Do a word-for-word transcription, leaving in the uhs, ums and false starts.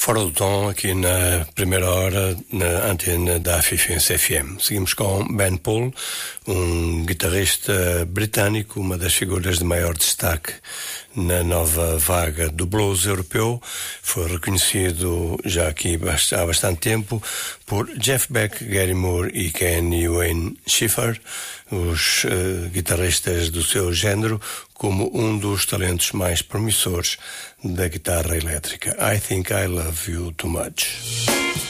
Fora do tom, aqui na primeira hora, na antena da Fifense F M. Seguimos com Ben Paul, um guitarrista britânico, uma das figuras de maior destaque na nova vaga do blues europeu. Foi reconhecido já aqui há bastante tempo por Jeff Beck, Gary Moore e Kenny Wayne Shepherd, os uh, guitarristas do seu género, como um dos talentos mais promissores da guitarra elétrica. I Think I Love You Too Much.